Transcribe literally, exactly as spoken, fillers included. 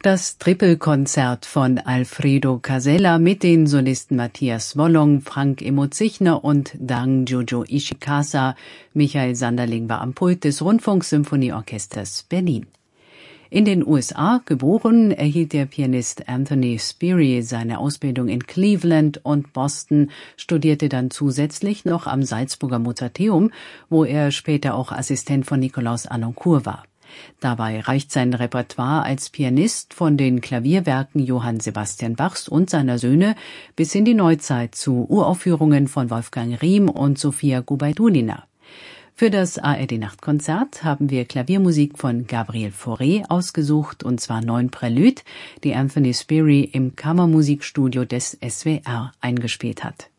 Das Trippelkonzert von Alfredo Casella mit den Solisten Matthias Wollong, Frank Emo-Zichner und Dang Jojo Ishikasa. Michael Sanderling war am Pult des Rundfunksymphonieorchesters Berlin. In den U S A geboren, erhielt der Pianist Anthony Sperry seine Ausbildung in Cleveland und Boston, studierte dann zusätzlich noch am Salzburger Mozarteum, wo er später auch Assistent von Nikolaus Arnoncourt war. Dabei reicht sein Repertoire als Pianist von den Klavierwerken Johann Sebastian Bachs und seiner Söhne bis in die Neuzeit zu Uraufführungen von Wolfgang Riem und Sofia Gubaidulina. Für das A R D-Nachtkonzert haben wir Klaviermusik von Gabriel Fauré ausgesucht, und zwar neun Prälüde, die Anthony Sperry im Kammermusikstudio des S W R eingespielt hat.